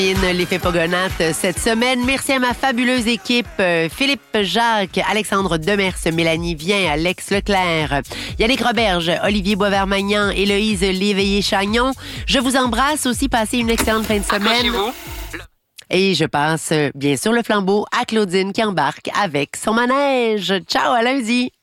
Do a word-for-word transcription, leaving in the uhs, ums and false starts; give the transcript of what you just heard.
L'effet Pogonates cette semaine. Merci à ma fabuleuse équipe. Philippe Jacques, Alexandre Demers, Mélanie Vien, Alex Leclerc, Yannick Roberge, Olivier Boisvert-Magnan, Héloïse Léveillé-Chagnon. Je vous embrasse aussi. Passez une excellente fin de semaine. Et je passe bien sûr le flambeau à Claudine qui embarque avec son manège. Ciao, à lundi!